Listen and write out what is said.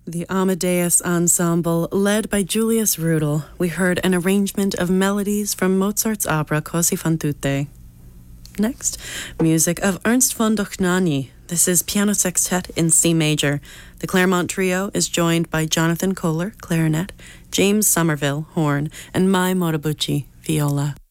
The Amadeus Ensemble, led by Julius Rudel, we heard an arrangement of melodies from Mozart's opera Così fan tutte. Next, music of Ernst von Dohnányi. This is Piano Sextet in C major. The Claremont Trio is joined by Jonathan Kohler, clarinet, James Somerville, horn, and Mai Motobuchi, viola.